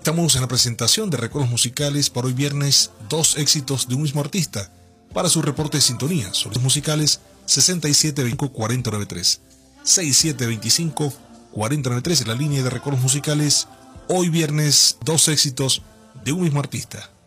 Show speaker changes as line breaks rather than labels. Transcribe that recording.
Estamos en la presentación de recuerdos musicales para hoy viernes, 2 éxitos de un mismo artista. Para su reporte de sintonía sobre los musicales, 6725-4093. 6725-4093 es la línea de recuerdos musicales. Hoy viernes, 2 éxitos de un mismo artista.